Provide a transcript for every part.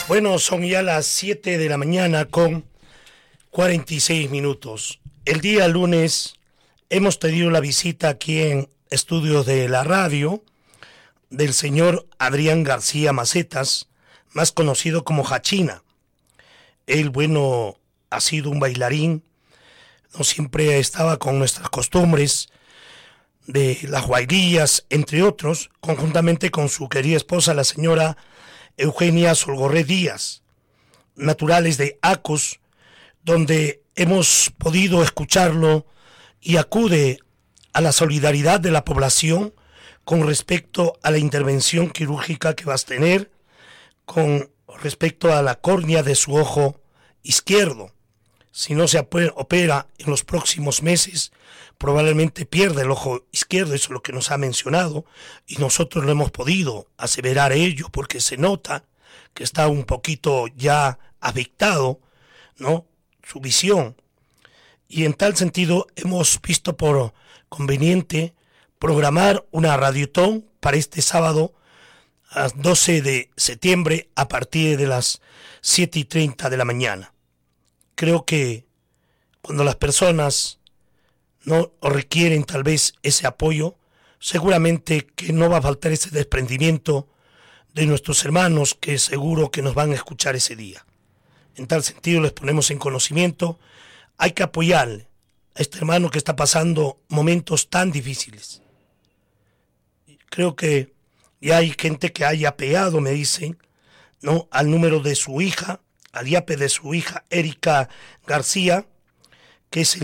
Bueno, son ya las 7 de la mañana con 46 minutos. El día lunes hemos tenido la visita aquí en estudios de la radio del señor Adrián García Macetas, más conocido como Hachina. Él, bueno, ha sido un bailarín, no siempre estaba con nuestras costumbres de las guairillas, entre otros, conjuntamente con su querida esposa, la señora Eugenia Solgorré Díaz, naturales de Acos, donde hemos podido escucharlo y acude a la solidaridad de la población con respecto a la intervención quirúrgica que vas a tener, con respecto a la córnea de su ojo izquierdo. Si no se opera en los próximos meses, probablemente pierde el ojo izquierdo, eso es lo que nos ha mencionado, y nosotros lo hemos podido aseverar ello porque se nota que está un poquito ya afectado, ¿no?, su visión. Y en tal sentido hemos visto por conveniente programar una radiotón para este sábado a 12 de septiembre a partir de las 7:30 de la mañana. Creo que cuando las personas no requieren tal vez ese apoyo, seguramente que no va a faltar ese desprendimiento de nuestros hermanos que seguro que nos van a escuchar ese día. En tal sentido les ponemos en conocimiento, hay que apoyarle a este hermano que está pasando momentos tan difíciles. Creo que ya hay gente que haya apeado, me dicen, ¿no?, al número de su hija, al IAPE de su hija Erika García, que es el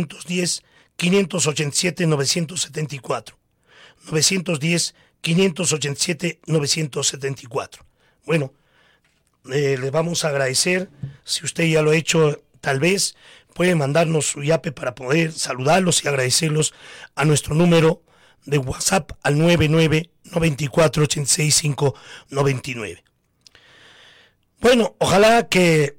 910-587-974. 910-587-974. Bueno, le vamos a agradecer, si usted ya lo ha hecho, tal vez puede mandarnos su IAPE para poder saludarlos y agradecerlos a nuestro número de WhatsApp al 99-94-86-599. Bueno, ojalá que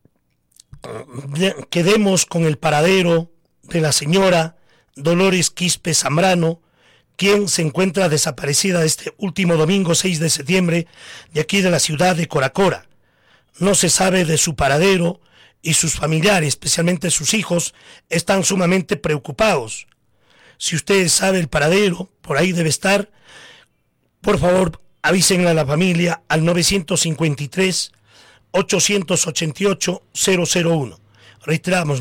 quedemos con el paradero de la señora Dolores Quispe Zambrano, quien se encuentra desaparecida este último domingo 6 de septiembre de aquí de la ciudad de Coracora. No se sabe de su paradero y sus familiares, especialmente sus hijos, están sumamente preocupados. Si usted sabe el paradero, por ahí debe estar, por favor avísenle a la familia al 953-888-001. Reiteramos,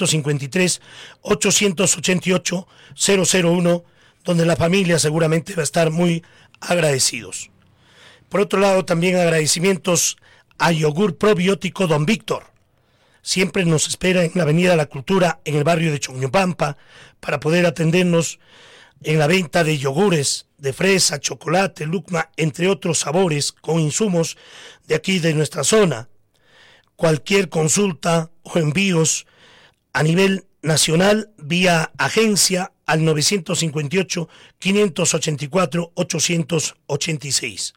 953-888-001, donde la familia seguramente va a estar muy agradecidos. Por otro lado, también agradecimientos a Yogur Probiótico Don Víctor. Siempre nos espera en la Avenida La Cultura, en el barrio de Choñopampa, para poder atendernos en la venta de yogures de fresa, chocolate, lucma, entre otros sabores con insumos de aquí de nuestra zona. Cualquier consulta o envíos a nivel nacional vía agencia al 958-584-886.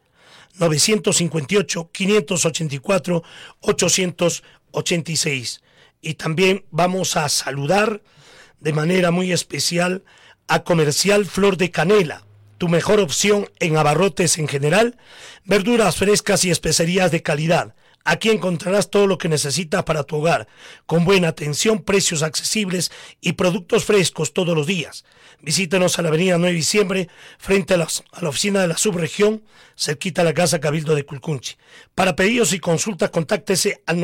958-584-886. Y también vamos a saludar de manera muy especial a Comercial Flor de Canela, tu mejor opción en abarrotes en general, verduras frescas y especerías de calidad. Aquí encontrarás todo lo que necesitas para tu hogar, con buena atención, precios accesibles y productos frescos todos los días. Visítanos a la avenida 9 de diciembre, frente a la oficina de la subregión, cerquita a la Casa Cabildo de Culcunchi. Para pedidos y consultas, contáctese al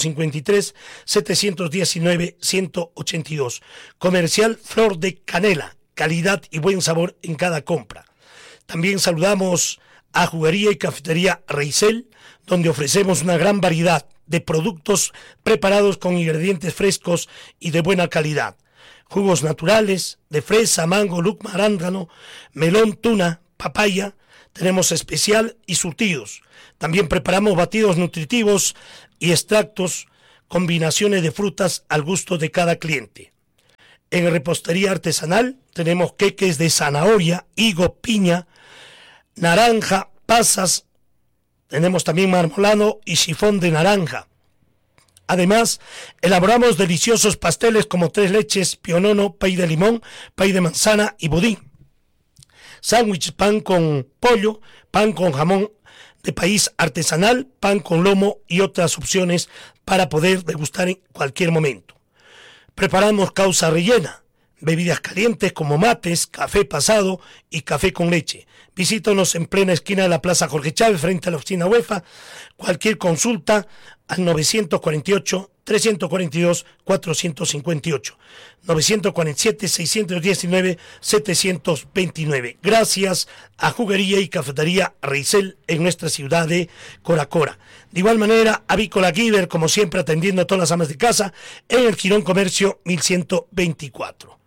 953-719-182. Comercial Flor de Canela, calidad y buen sabor en cada compra. También saludamos a Juguería y Cafetería Reisel, donde ofrecemos una gran variedad de productos preparados con ingredientes frescos y de buena calidad. Jugos naturales de fresa, mango, lucma, arándano, melón, tuna, papaya, tenemos especial y surtidos. También preparamos batidos nutritivos y extractos, combinaciones de frutas al gusto de cada cliente. En repostería artesanal tenemos queques de zanahoria, higo, piña, naranja, pasas. Tenemos también marmolado y sifón de naranja. Además, elaboramos deliciosos pasteles como tres leches, pionono, pay de limón, pay de manzana y budín. Sándwich, pan con pollo, pan con jamón de país artesanal, pan con lomo y otras opciones para poder degustar en cualquier momento. Preparamos causa rellena, bebidas calientes como mates, café pasado y café con leche. Visítanos en plena esquina de la Plaza Jorge Chávez, frente a la oficina UEFA. Cualquier consulta al 948-342-458, 947-619-729. Gracias a Juguería y Cafetería Reisel en nuestra ciudad de Coracora. De igual manera, Avícola Giver, como siempre, atendiendo a todas las amas de casa en el Girón Comercio 1124.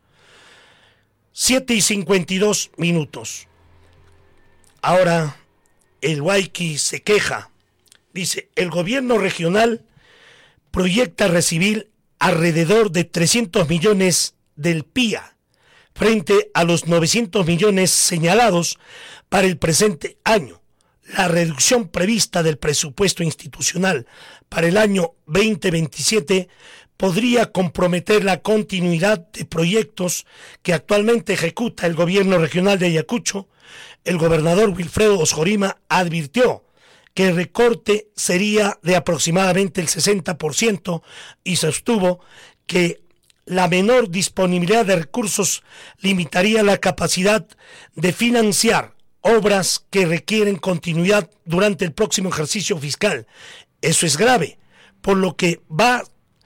7:52. Ahora, el Guayqui se queja. Dice, el gobierno regional proyecta recibir alrededor de 300 millones del PIA frente a los 900 millones señalados para el presente año. La reducción prevista del presupuesto institucional para el año 2027 podría comprometer la continuidad de proyectos que actualmente ejecuta el gobierno regional de Ayacucho. El gobernador Wilfredo Osjorima advirtió que el recorte sería de aproximadamente el 60% y sostuvo que la menor disponibilidad de recursos limitaría la capacidad de financiar obras que requieren continuidad durante el próximo ejercicio fiscal. Eso es grave, por lo que va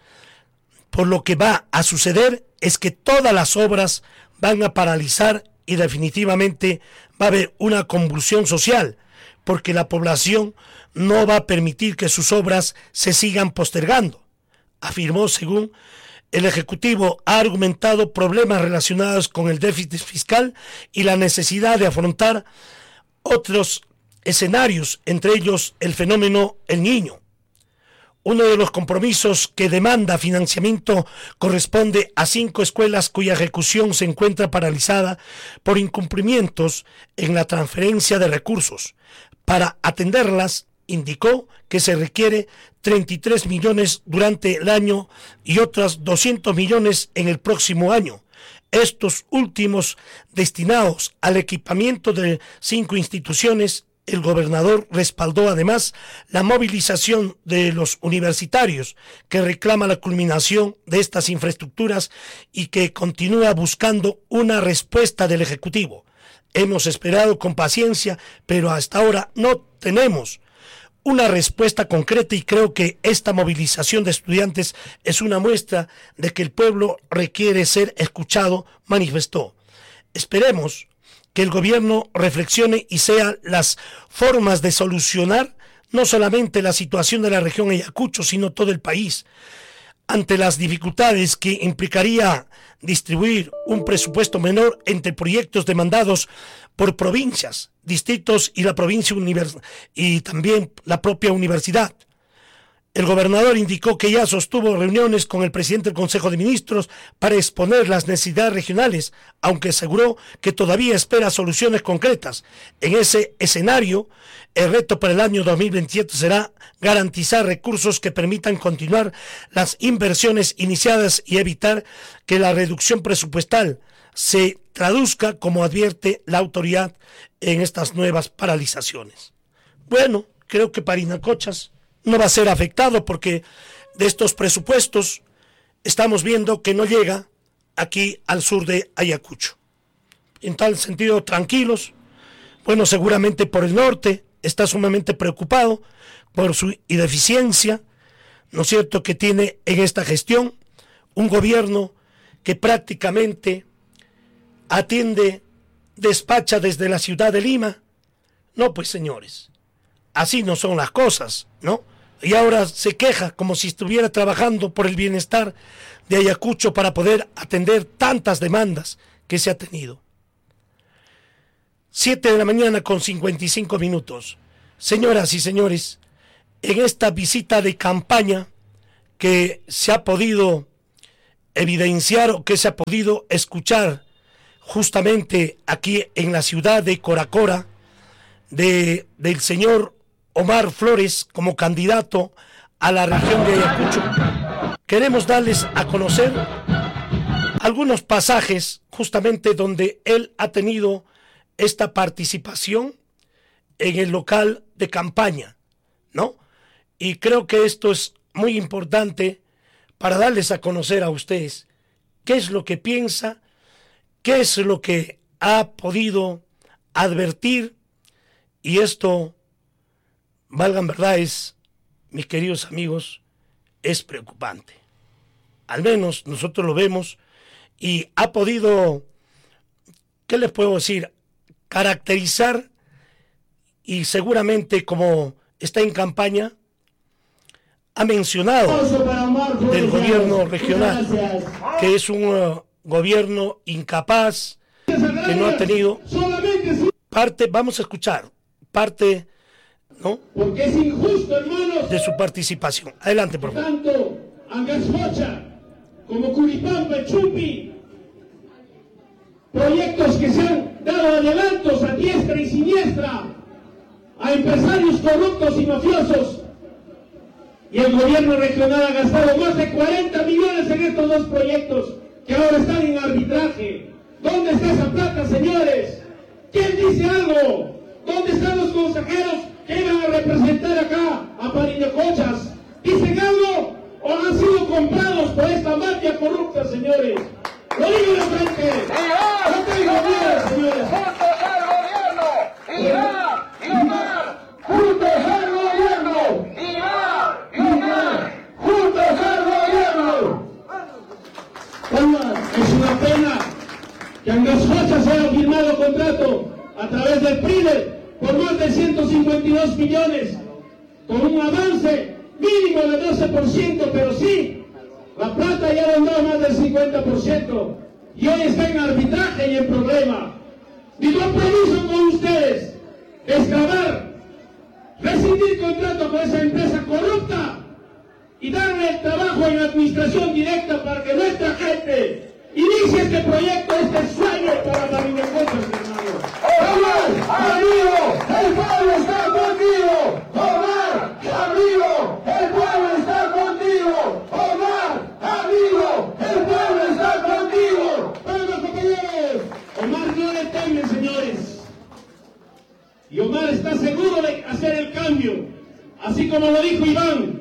a suceder es que todas las obras van a paralizar y definitivamente va a haber una convulsión social, porque la población no va a permitir que sus obras se sigan postergando. Afirmó, según el Ejecutivo, ha argumentado problemas relacionados con el déficit fiscal y la necesidad de afrontar otros escenarios, entre ellos el fenómeno El Niño. Uno de los compromisos que demanda financiamiento corresponde a 5 escuelas cuya ejecución se encuentra paralizada por incumplimientos en la transferencia de recursos. Para atenderlas, indicó que se requiere 33 millones durante el año y otros 200 millones en el próximo año. Estos últimos destinados al equipamiento de 5 instituciones. El gobernador respaldó además la movilización de los universitarios que reclama la culminación de estas infraestructuras y que continúa buscando una respuesta del Ejecutivo. Hemos esperado con paciencia, pero hasta ahora no tenemos una respuesta concreta y creo que esta movilización de estudiantes es una muestra de que el pueblo requiere ser escuchado, manifestó. Esperemos que el gobierno reflexione y sea las formas de solucionar no solamente la situación de la región Ayacucho, sino todo el país. Ante las dificultades que implicaría distribuir un presupuesto menor entre proyectos demandados por provincias, distritos y la provincia y también la propia universidad. El gobernador indicó que ya sostuvo reuniones con el presidente del Consejo de Ministros para exponer las necesidades regionales, aunque aseguró que todavía espera soluciones concretas. En ese escenario, el reto para el año 2027 será garantizar recursos que permitan continuar las inversiones iniciadas y evitar que la reducción presupuestal se traduzca, como advierte la autoridad, en estas nuevas paralizaciones. Bueno, creo que Parinacochas no va a ser afectado porque de estos presupuestos estamos viendo que no llega aquí al sur de Ayacucho. En tal sentido, tranquilos. Bueno, seguramente por el norte está sumamente preocupado por su ineficiencia, ¿no es cierto?, que tiene en esta gestión un gobierno que prácticamente atiende, despacha desde la ciudad de Lima. No, pues señores, así no son las cosas, ¿no? Y ahora se queja como si estuviera trabajando por el bienestar de Ayacucho para poder atender tantas demandas que se ha tenido. 7:55 a.m. Señoras y señores, en esta visita de campaña que se ha podido evidenciar o que se ha podido escuchar justamente aquí en la ciudad de Coracora del señor Omar Flores como candidato a la región de Ayacucho, queremos darles a conocer algunos pasajes justamente donde él ha tenido esta participación en el local de campaña, ¿no? Y creo que esto es muy importante para darles a conocer a ustedes qué es lo que piensa, qué es lo que ha podido advertir, y esto, valgan verdades, mis queridos amigos, es preocupante. Al menos nosotros lo vemos y ha podido, ¿qué les puedo decir?, caracterizar, y seguramente como está en campaña, ha mencionado del gobierno regional, que es un gobierno incapaz, que no ha tenido parte, vamos a escuchar parte, ¿no?, porque es injusto, hermanos, de su participación. Adelante, por favor. Tanto Angasfocha como Curipamba, Chumbi, proyectos que se han dado adelantos a diestra y siniestra a empresarios corruptos y mafiosos, y el gobierno regional ha gastado más de 40 millones en estos dos proyectos que ahora están en arbitraje. ¿Dónde está esa plata, señores? ¿Quién dice algo? ¿Dónde están los consejeros que iban a representar acá a Parinacochas? ¿Dicen algo o han sido comprados por esta mafia corrupta, señores? Lo digo de frente. No tengo miedo, señores. ¡Juntos al gobierno! ¡Ibar! ¡Ibar! ¡Juntos al gobierno! ¡Ibar! ¡Ibar! ¡Juntos al gobierno! Es una pena que Angasfocha se haya firmado contrato a través del PRIDE por más de 152 millones, con un avance mínimo de 12%, pero sí, la plata ya vendrá más del 50%, y hoy está en arbitraje y en problema. Mi compromiso con ustedes es grabar, rescindir contrato con esa empresa corrupta y darle el trabajo en administración directa para que nuestra gente inicie este proyecto, este sueño para Parinacochas, hermanos. ¡Omar, amigo! ¡El pueblo está contigo! ¡Omar, amigo! ¡El pueblo está contigo! ¡Omar, amigo! ¡El pueblo está contigo! ¡Vamos, compañeros! Omar no le teme, señores. Y Omar está seguro de hacer el cambio. Así como lo dijo Iván,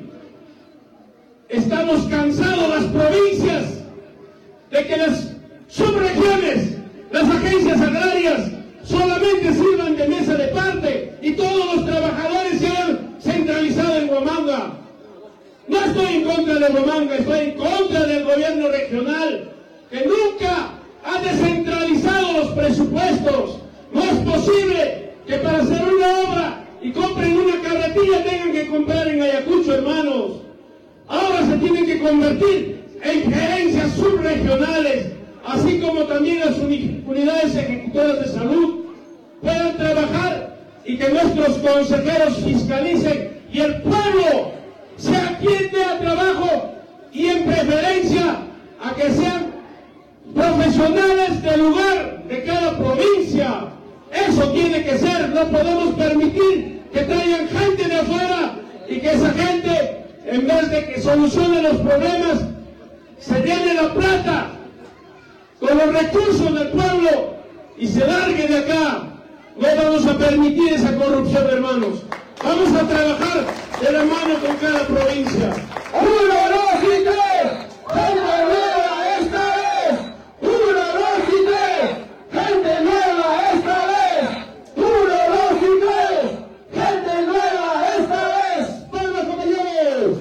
estamos cansados las provincias de que las subregiones, las agencias agrarias, solamente sirvan de mesa de parte y todos los trabajadores se han centralizado en Huamanga. No estoy en contra de Huamanga, estoy en contra del gobierno regional, que nunca ha descentralizado los presupuestos. No es posible que para hacer una obra y compren una carretilla tengan que comprar en Ayacucho, hermanos. Ahora se tienen que convertir en gerencias subregionales, así como también las unidades ejecutoras de salud puedan trabajar y que nuestros consejeros fiscalicen y el pueblo sea quien dé a trabajo, y en preferencia a que sean profesionales del lugar de cada provincia. Eso tiene que ser, no podemos permitir que traigan gente de afuera y que esa gente, en vez de que solucione los problemas, se llene la plata con los recursos del pueblo y se largue de acá. No vamos a permitir esa corrupción, hermanos. Vamos a trabajar de la mano con cada provincia. ¡Uno, dos y tres! ¡Gente nueva esta vez! ¡Uno, dos y tres! ¡Gente nueva esta vez! ¡Uno, dos y tres! ¡Gente nueva esta vez! ¡Vamos, compañeros!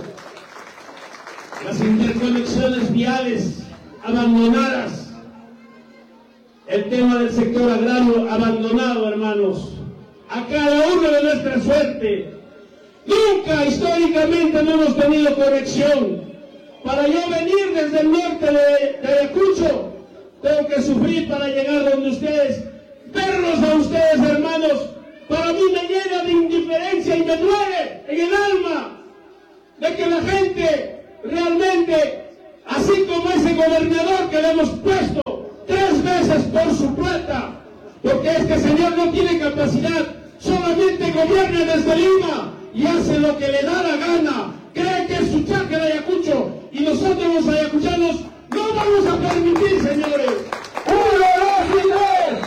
Las interconexiones viales abandonadas. El tema del sector agrario abandonado, hermanos. A cada uno de nuestra suerte. Nunca históricamente no hemos tenido conexión. Para yo venir desde el norte de Ayacucho, tengo que sufrir para llegar donde ustedes. Verlos a ustedes, hermanos, para mí me llena de indiferencia y me duele en el alma de que la gente realmente, así como ese gobernador que le hemos puesto 3 veces por su plata, porque este señor no tiene capacidad, solamente gobierna desde Lima y hace lo que le da la gana, cree que es su chacra de Ayacucho, y nosotros los ayacuchanos no vamos a permitir, señores.